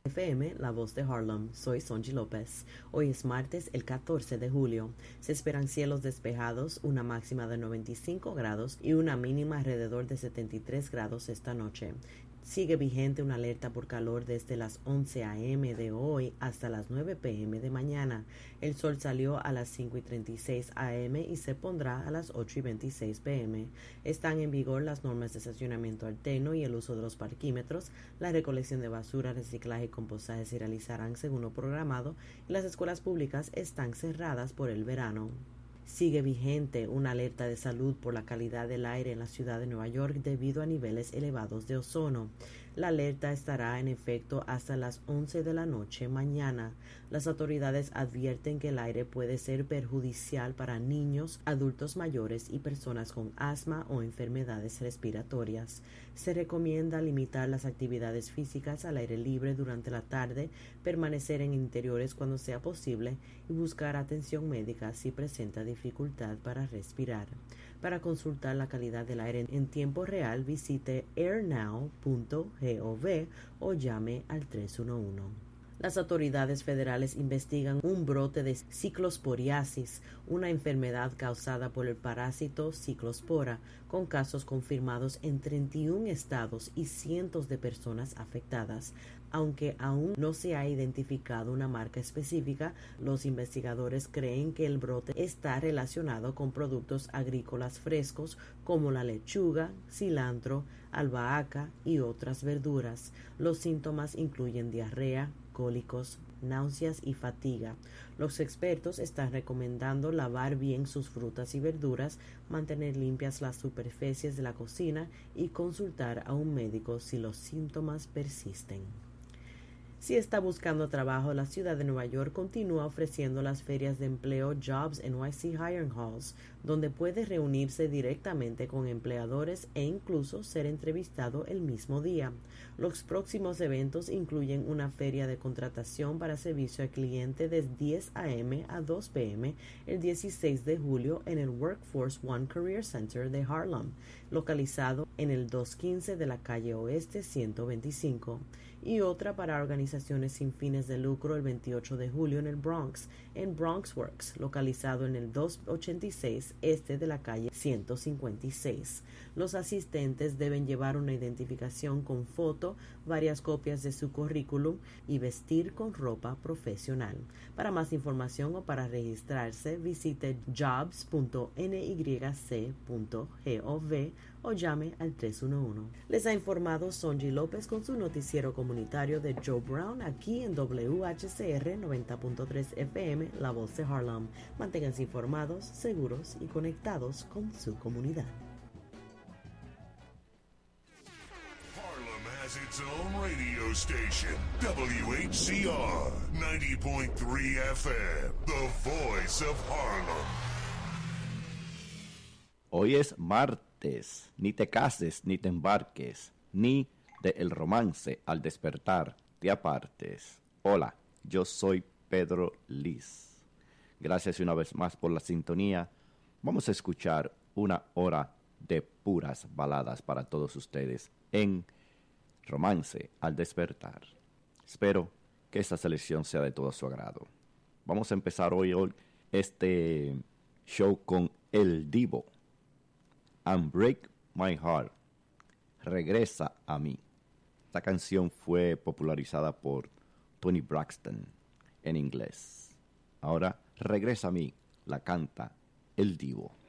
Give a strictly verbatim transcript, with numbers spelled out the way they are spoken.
F M, La Voz de Harlem. Soy Sonji López. Hoy es martes, el catorce de julio. Se esperan cielos despejados, una máxima de noventa y cinco grados y una mínima alrededor de setenta y tres grados esta noche. Sigue vigente una alerta por calor desde las once a eme de hoy hasta las nueve pe eme de mañana. El sol salió a las cinco y treinta y seis a eme y se pondrá a las ocho y veintiséis pe eme. Están en vigor las normas de estacionamiento alterno y el uso de los parquímetros. La recolección de basura, reciclaje y compostaje se realizarán según lo programado y las escuelas públicas están cerradas por el verano. Sigue vigente una alerta de salud por la calidad del aire en la ciudad de Nueva York debido a niveles elevados de ozono. La alerta estará en efecto hasta las once de la noche mañana. Las autoridades advierten que el aire puede ser perjudicial para niños, adultos mayores y personas con asma o enfermedades respiratorias. Se recomienda limitar las actividades físicas al aire libre durante la tarde, permanecer en interiores cuando sea posible y buscar atención médica si presenta dificultad para respirar. Para consultar la calidad del aire en tiempo real, visite air now punto gov o llame al tres uno uno. Las autoridades federales investigan un brote de ciclosporiasis, una enfermedad causada por el parásito ciclospora, con casos confirmados en treinta y un estados y cientos de personas afectadas. Aunque aún no se ha identificado una marca específica, los investigadores creen que el brote está relacionado con productos agrícolas frescos como la lechuga, cilantro, albahaca y otras verduras. Los síntomas incluyen diarrea, cólicos, náuseas y fatiga. Los expertos están recomendando lavar bien sus frutas y verduras, mantener limpias las superficies de la cocina y consultar a un médico si los síntomas persisten. Si está buscando trabajo, la ciudad de Nueva York continúa ofreciendo las ferias de empleo Jobs N Y C Hiring Halls, donde puede reunirse directamente con empleadores e incluso ser entrevistado el mismo día. Los próximos eventos incluyen una feria de contratación para servicio al cliente de diez a eme a dos pe eme el dieciséis de julio en el Workforce One Career Center de Harlem, localizado en el doscientos quince de la calle Oeste ciento veinticinco, y otra para organizaciones sin fines de lucro el veintiocho de julio en el Bronx, en BronxWorks, localizado en el doscientos ochenta y seis este de la calle ciento cincuenta y seis. Los asistentes deben llevar una identificación con foto, varias copias de su currículum y vestir con ropa profesional. Para más información o para registrarse, visite jobs punto nyc punto gov o llame al tres uno uno. Les ha informado Sonji López con su noticiero comunitario de Joe Brown aquí en W H C R noventa punto tres F M, La Voz de Harlem. Manténganse informados, seguros y conectados con su comunidad. Harlem has its own radio station, W H C R ninety point three F M, the voice of Harlem. Hoy es martes, ni te cases ni te embarques, ni de el romance al despertar te apartes. Hola, yo soy Pedro Liz. Gracias una vez más por la sintonía. Vamos a escuchar una hora de puras baladas para todos ustedes en Romance al despertar. Espero que esta selección sea de todo su agrado. Vamos a empezar hoy, hoy este show con El Divo. And Break My Heart, Regresa a mí. Esta canción fue popularizada por Tony Braxton en inglés. Ahora, Regresa a mí, la canta El Divo.